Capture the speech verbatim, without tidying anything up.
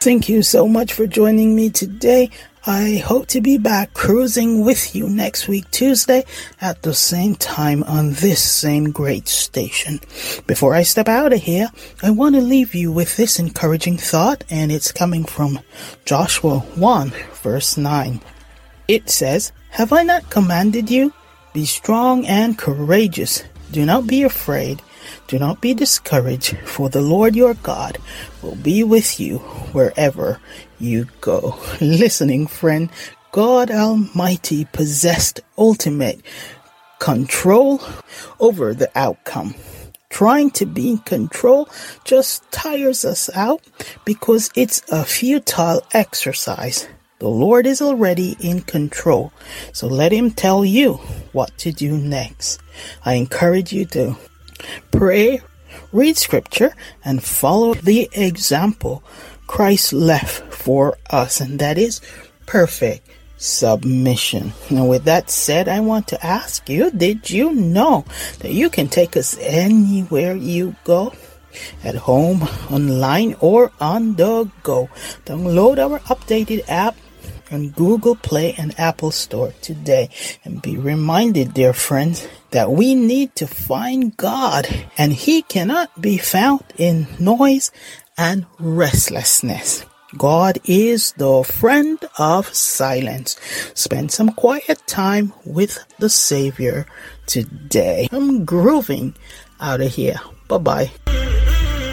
Thank you so much for joining me today. I hope to be back cruising with you next week, Tuesday, at the same time on this same great station. Before I step out of here, I want to leave you with this encouraging thought, and it's coming from Joshua one, verse nine. It says, "Have I not commanded you? Be strong and courageous. Do not be afraid. Do not be discouraged, for the Lord your God will be with you wherever you go." Listening friend, God Almighty possessed ultimate control over the outcome. Trying to be in control just tires us out because it's a futile exercise. The Lord is already in control, so let Him tell you what to do next. I encourage you to pray, read scripture, and follow the example Christ left for us, and that is perfect submission. Now, with that said, I want to ask you, did you know that you can take us anywhere you go? At home, online, or on the go. Download our updated app on Google Play and Apple Store today, and be reminded, dear friends, that we need to find God, and He cannot be found in noise and restlessness. God is the friend of silence. Spend some quiet time with the Savior today. I'm grooving out of here. Bye-bye.